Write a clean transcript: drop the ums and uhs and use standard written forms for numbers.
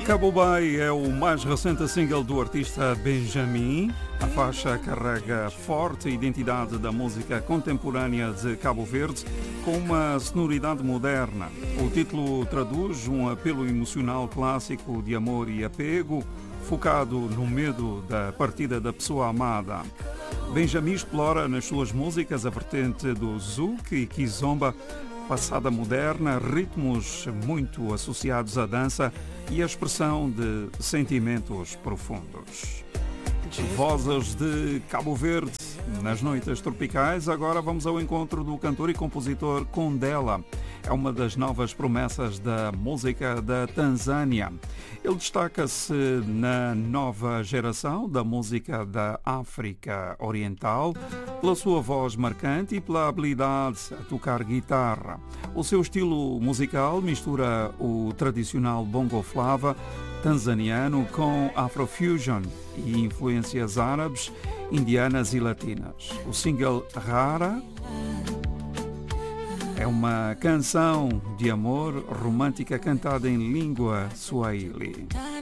Cabo Bay é o mais recente single do artista Benjamin. A faixa carrega forte identidade da música contemporânea de Cabo Verde com uma sonoridade moderna. O título traduz um apelo emocional clássico de amor e apego, focado no medo da partida da pessoa amada. Benjamin explora nas suas músicas a vertente do zouk e kizomba, passada moderna, ritmos muito associados à dança e a expressão de sentimentos profundos. Vozes de Cabo Verde nas noites tropicais. Agora vamos ao encontro do cantor e compositor Kondela. É uma das novas promessas da música da Tanzânia. Ele destaca-se na nova geração da música da África Oriental pela sua voz marcante e pela habilidade a tocar guitarra. O seu estilo musical mistura o tradicional bongo flava tanzaniano com afrofusion e influências árabes, indianas e latinas. O single Rara é uma canção de amor romântica cantada em língua swahili.